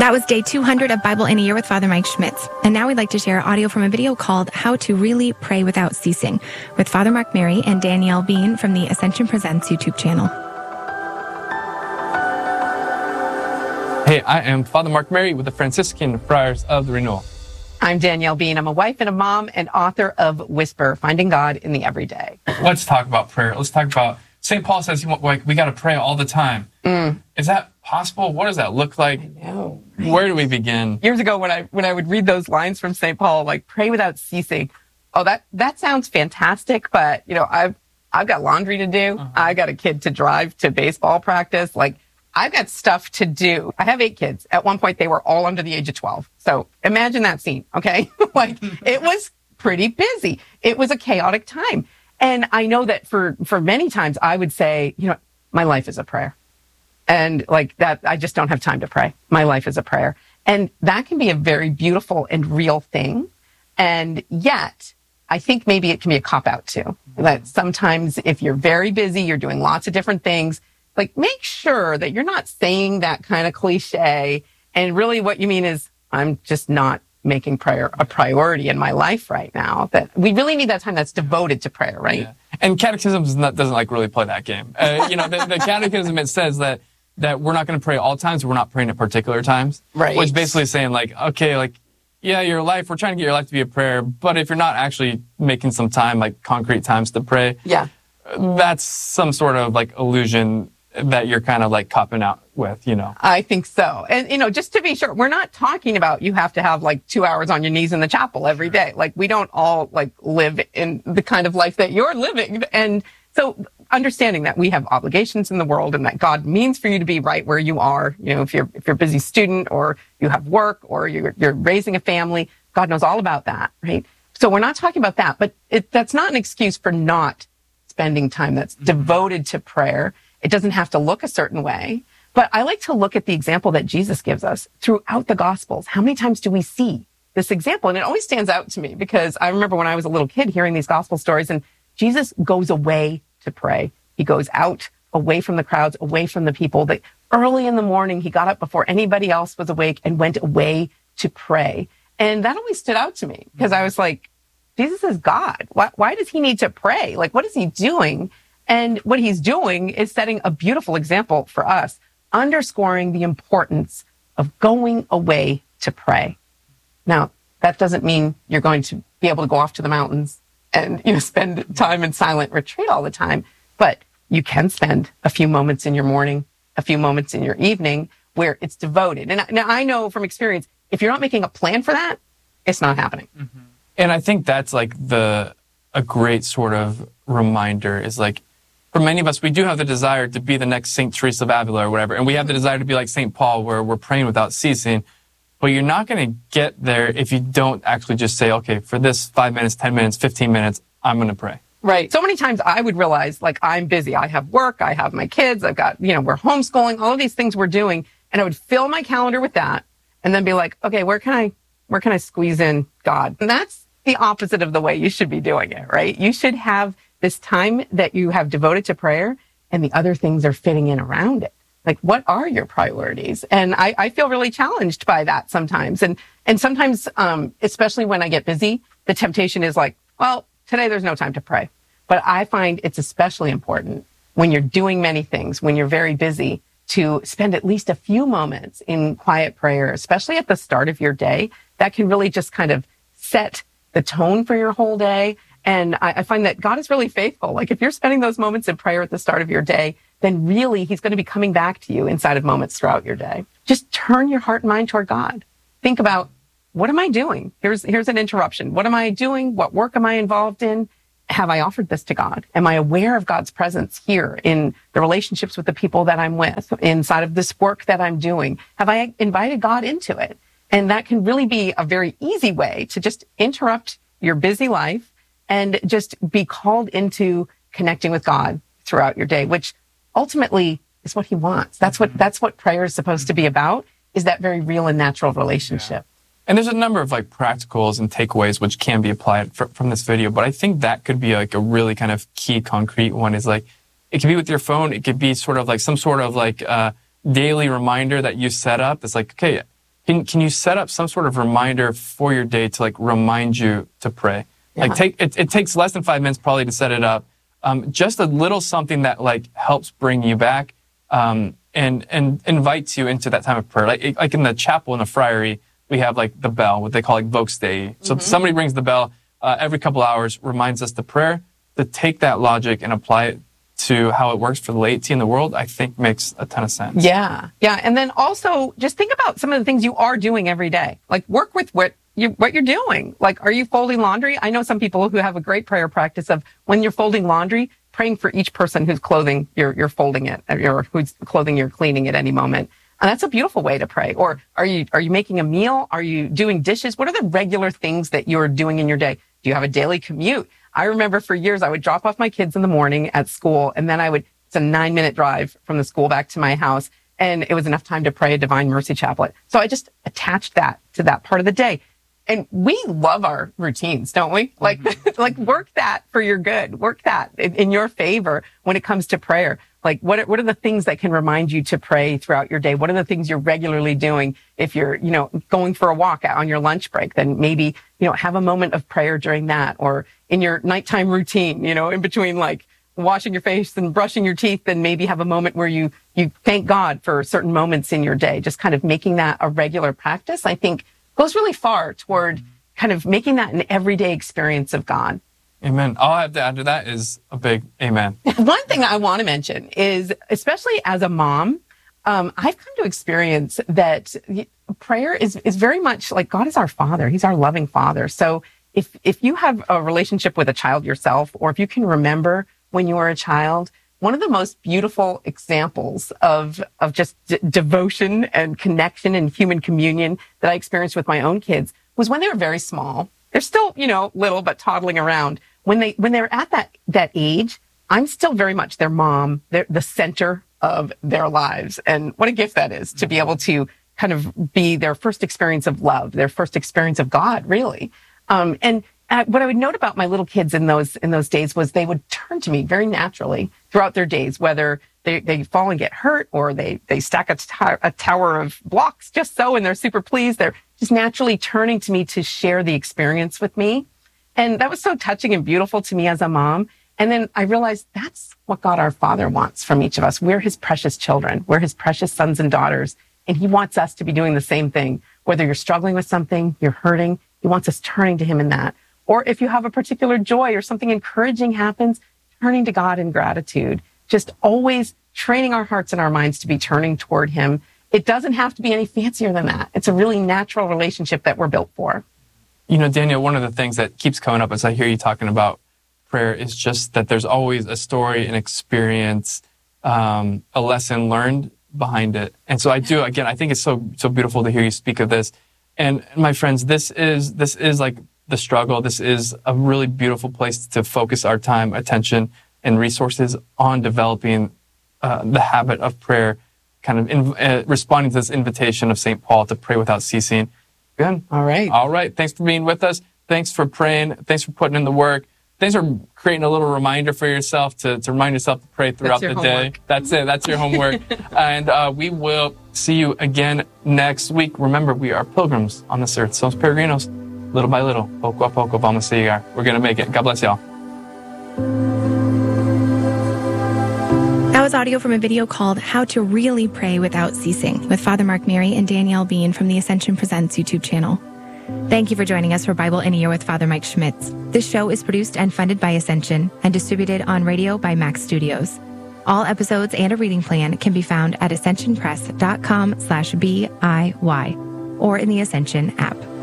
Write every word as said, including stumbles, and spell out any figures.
That was day two hundred of Bible in a Year with Father Mike Schmitz. And now we'd like to share audio from a video called How to Really Pray Without Ceasing with Father Mark Mary and Danielle Bean from the Ascension Presents YouTube channel. Hey, I am Father Mark Mary with the Franciscan Friars of the Renewal. I'm Danielle Bean. I'm a wife and a mom and author of Whisper, Finding God in the Everyday. Let's talk about prayer. Let's talk about, Saint Paul says he, like, we got to pray all the time. Mm. Is that possible? What does that look like? I know. Where do we begin? Years ago when I when I would read those lines from Saint Paul, like pray without ceasing. Oh, that that sounds fantastic, but you know, I've I've got laundry to do. Uh-huh. I got a kid to drive to baseball practice. Like I've got stuff to do. I have eight kids. At one point they were all under the age of twelve. So imagine that scene, okay? Like it was pretty busy. It was a chaotic time. And I know that for for many times I would say, you know, my life is a prayer. And like that, I just don't have time to pray. My life is a prayer. And that can be a very beautiful and real thing. And yet, I think maybe it can be a cop-out too. Mm-hmm. That sometimes if you're very busy, you're doing lots of different things, like make sure that you're not saying that kind of cliche. And really what you mean is, I'm just not making prayer a priority in my life right now. That we really need that time that's devoted to prayer, right? Yeah. And catechism doesn't, doesn't like really play that game. Uh, you know, the, the catechism, it says that that we're not going to pray all times, we're not praying at particular times. Right. Which basically saying like, okay, like, yeah, your life, we're trying to get your life to be a prayer, but if you're not actually making some time, like concrete times to pray, yeah, that's some sort of like illusion that you're kind of like copping out with, you know? I think so. And, you know, just to be sure, we're not talking about you have to have like two hours on your knees in the chapel every day. Like we don't all like live in the kind of life that you're living. And so understanding that we have obligations in the world and that God means for you to be right where you are, you know, if you're, if you're a busy student or you have work or you're, you're raising a family, God knows all about that, right? So we're not talking about that, but it, that's not an excuse for not spending time that's mm-hmm. devoted to prayer. It doesn't have to look a certain way, but I like to look at the example that Jesus gives us throughout the Gospels. How many times do we see this example? And it always stands out to me because I remember when I was a little kid hearing these Gospel stories and Jesus goes away to pray. He goes out away from the crowds, away from the people. That early in the morning, he got up before anybody else was awake and went away to pray. And that always stood out to me because I was like, Jesus is God. Why, why does he need to pray? Like, what is he doing? And what he's doing is setting a beautiful example for us, underscoring the importance of going away to pray. Now, that doesn't mean you're going to be able to go off to the mountains and, you know, spend time in silent retreat all the time. But you can spend a few moments in your morning, a few moments in your evening where it's devoted. And now I know from experience, if you're not making a plan for that, it's not happening. Mm-hmm. And I think that's like the, a great sort of reminder is like, for many of us, we do have the desire to be the next Saint Teresa of Avila or whatever. And we have the desire to be like Saint Paul where we're praying without ceasing. But you're not going to get there if you don't actually just say, okay, for this five minutes, ten minutes, fifteen minutes, I'm going to pray. Right. So many times I would realize, like, I'm busy. I have work. I have my kids. I've got, you know, we're homeschooling, all of these things we're doing. And I would fill my calendar with that and then be like, okay, where can I, where can I squeeze in God? And that's the opposite of the way you should be doing it, right? You should have this time that you have devoted to prayer and the other things are fitting in around it. Like, what are your priorities? And I, I feel really challenged by that sometimes. And, and sometimes, um, especially when I get busy, the temptation is like, well, today there's no time to pray. But I find it's especially important when you're doing many things, when you're very busy, to spend at least a few moments in quiet prayer, especially at the start of your day. That can really just kind of set the tone for your whole day. And I, I find that God is really faithful. Like if you're spending those moments in prayer at the start of your day, then really he's going to be coming back to you inside of moments throughout your day. Just turn your heart and mind toward God. Think about, what am I doing? Here's, here's an interruption. What am I doing? What work am I involved in? Have I offered this to God? Am I aware of God's presence here in the relationships with the people that I'm with, inside of this work that I'm doing? Have I invited God into it? And that can really be a very easy way to just interrupt your busy life and just be called into connecting with God throughout your day, which ultimately is what he wants. That's what, that's what prayer is supposed to be about, is that very real and natural relationship. Yeah. And there's a number of like practicals and takeaways which can be applied fr- from this video, but I think that could be like a really kind of key concrete one is like, it could be with your phone. It could be sort of like some sort of like uh daily reminder that you set up. It's like, okay, can can you set up some sort of reminder for your day to like remind you to pray? Yeah. Like take it, it takes less than five minutes probably to set it up. Um, just a little something that like helps bring you back um, and and invites you into that time of prayer. Like like in the chapel in the friary, we have like the bell, what they call like Vox Dei. So mm-hmm. somebody rings the bell uh, every couple hours, reminds us to prayer. To take that logic and apply it to how it works for the laity in the world, I think makes a ton of sense. Yeah, yeah. And then also just think about some of the things you are doing every day. Like work with what you what you're doing. Like, are you folding laundry? I know some people who have a great prayer practice of when you're folding laundry, praying for each person whose clothing you're you're folding it, or whose clothing you're cleaning at any moment. And that's a beautiful way to pray. Or are you are you making a meal? Are you doing dishes? What are the regular things that you're doing in your day? Do you have a daily commute? I remember for years, I would drop off my kids in the morning at school, and then I would, it's a nine minute drive from the school back to my house. And it was enough time to pray a Divine Mercy Chaplet. So I just attached that to that part of the day. And we love our routines, don't we? Like, mm-hmm. like work that for your good, work that in, in your favor when it comes to prayer. Like what are, what are the things that can remind you to pray throughout your day? What are the things you're regularly doing? If you're, you know, going for a walk on your lunch break, then maybe, you know, have a moment of prayer during that, or in your nighttime routine, you know, in between like washing your face and brushing your teeth, then maybe have a moment where you, you thank God for certain moments in your day. Just kind of making that a regular practice, I think goes really far toward kind of making that an everyday experience of God. Amen. All I have to add to that is a big amen. One thing I want to mention is, especially as a mom, um, I've come to experience that prayer is, is very much like God is our Father. He's our loving Father. So if, if you have a relationship with a child yourself, or if you can remember when you were a child, one of the most beautiful examples of, of just d- devotion and connection and human communion that I experienced with my own kids was when they were very small. They're still, you know, little, but toddling around. When they, when they're at that, that age, I'm still very much their mom. They're the center of their lives. And what a gift that is to be able to kind of be their first experience of love, their first experience of God, really. Um, and uh, what I would note about my little kids in those, in those days was they would turn to me very naturally throughout their days, whether they, they fall and get hurt, or they, they stack a, t- a tower of blocks just so, and they're super pleased. They're just naturally turning to me to share the experience with me. And that was so touching and beautiful to me as a mom. And then I realized that's what God our Father wants from each of us. We're his precious children. We're his precious sons and daughters. And he wants us to be doing the same thing. Whether you're struggling with something, you're hurting, he wants us turning to him in that. Or if you have a particular joy or something encouraging happens, turning to God in gratitude. Just always training our hearts and our minds to be turning toward him. It doesn't have to be any fancier than that. It's a really natural relationship that we're built for. You know, Danielle, one of the things that keeps coming up as I hear you talking about prayer is just that there's always a story, an experience, um, a lesson learned behind it. And so I do, again, I think it's so, so beautiful to hear you speak of this. And my friends, this is, this is like the struggle. This is a really beautiful place to focus our time, attention, and resources on developing uh, the habit of prayer, kind of in, uh, responding to this invitation of Saint Paul to pray without ceasing. Good. All right. All right. Thanks for being with us. Thanks for praying. Thanks for putting in the work. Thanks for creating a little reminder for yourself to, to remind yourself to pray throughout the day. That's it. That's your homework. And uh, we will see you again next week. Remember, we are pilgrims on this earth. Somos peregrinos. Little by little, poco a poco, vamos a llegar. We're going to make it. God bless y'all. That was audio from a video called How to Really Pray Without Ceasing with Father Mark Mary and Danielle Bean from the Ascension Presents YouTube channel. Thank you for joining us for Bible in a Year with Father Mike Schmitz. This show is produced and funded by Ascension and distributed on radio by Max Studios. All episodes and a reading plan can be found at ascensionpress.com slash B I Y or in the Ascension app.